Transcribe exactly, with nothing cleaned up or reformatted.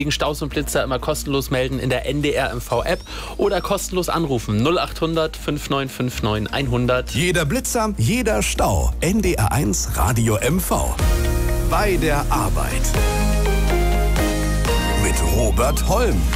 Wegen Staus und Blitzer immer kostenlos melden in der N D R M V-App oder kostenlos anrufen null acht hundert fünf neun fünf neun hundert. Jeder Blitzer, jeder Stau. N D R eins Radio M V. Bei der Arbeit. Mit Robert Holm.